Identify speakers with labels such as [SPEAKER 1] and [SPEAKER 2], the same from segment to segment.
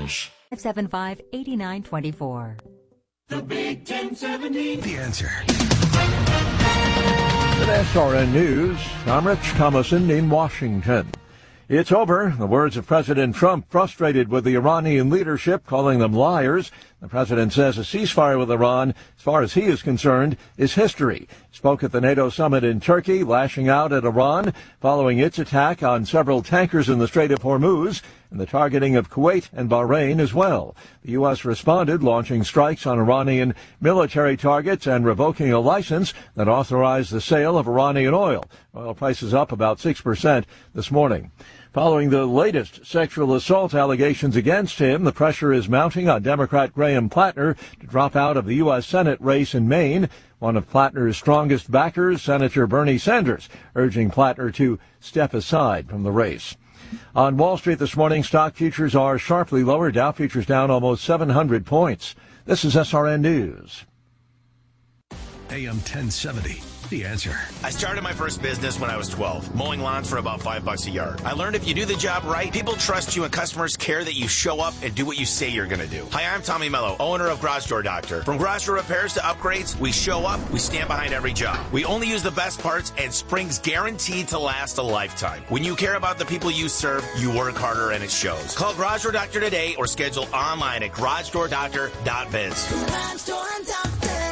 [SPEAKER 1] Orange.
[SPEAKER 2] 575-8924.
[SPEAKER 1] The Big 1070.
[SPEAKER 3] The Answer.
[SPEAKER 4] With SRN News, I'm Rich Thomason in Washington. It's over. The words of President Trump, frustrated with the Iranian leadership, calling them liars. The president says a ceasefire with Iran, as far as he is concerned, is history. He spoke at the NATO summit in Turkey, lashing out at Iran following its attack on several tankers in the Strait of Hormuz and the targeting of Kuwait and Bahrain as well. The U.S. responded, launching strikes on Iranian military targets and revoking a license that authorized the sale of Iranian oil. Oil prices up about 6% this morning. Following the latest sexual assault allegations against him, the pressure is mounting on Democrat Graham Plattner to drop out of the U.S. Senate race in Maine. One of Plattner's strongest backers, Senator Bernie Sanders, urging Plattner to step aside from the race. On Wall Street this morning, stock futures are sharply lower. Dow futures down almost 700 points. This is SRN News.
[SPEAKER 3] AM 1070. The Answer.
[SPEAKER 5] I started my first business when I was 12, mowing lawns for about $5 a yard. I learned if you do the job right, people trust you and customers care that you show up and do what you say you're going to do. Hi, I'm Tommy Mello, owner of Garage Door Doctor. From garage door repairs to upgrades, we show up, we stand behind every job. We only use the best parts, and spring's guaranteed to last a lifetime. When you care about the people you serve, you work harder and it shows. Call Garage Door Doctor today or schedule online at garagedoordoctor.biz.
[SPEAKER 6] Garage Door Doctor.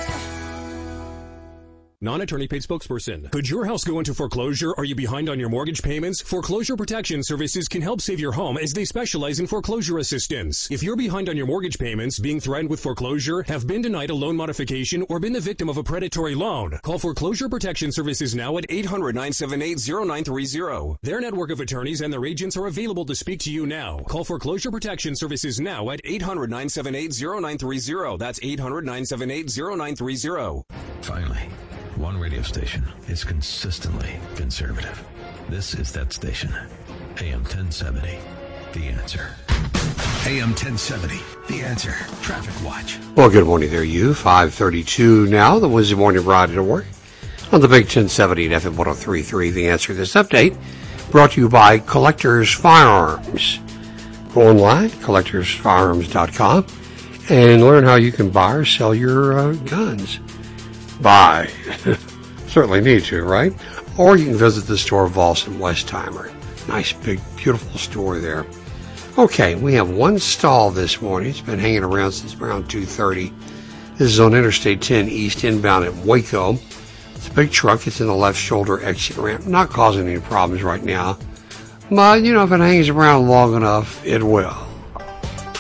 [SPEAKER 7] Non-attorney paid spokesperson. Could your house go into foreclosure? Are you behind on your mortgage payments? Foreclosure Protection Services can help save your home as they specialize in foreclosure assistance. If you're behind on your mortgage payments, being threatened with foreclosure, have been denied a loan modification, or been the victim of a predatory loan, call Foreclosure Protection Services now at 800-978-0930. Their network of attorneys and their agents are available to speak to you now. Call Foreclosure Protection Services now at 800-978-0930. That's 800-978-0930.
[SPEAKER 3] Finally, one radio station is consistently conservative. This is that station. AM 1070. The Answer. AM 1070. The Answer. Traffic Watch.
[SPEAKER 8] Well, good morning there, you. 5:32 now. The Wednesday morning ride to work on the Big 1070 at FM 103.3. The Answer. This update brought to you by Collectors Firearms. Go online, collectorsfirearms.com, and learn how you can buy or sell your guns. Buy. Certainly need to, right? Or you can visit the store, Voss and Westheimer. Nice, big, beautiful store there. Okay, we have one stall this morning. It's been hanging around since around 2:30. This is on Interstate 10 East inbound at Waco. It's a big truck. It's in the left shoulder exit ramp. Not causing any problems right now. But, if it hangs around long enough, it will.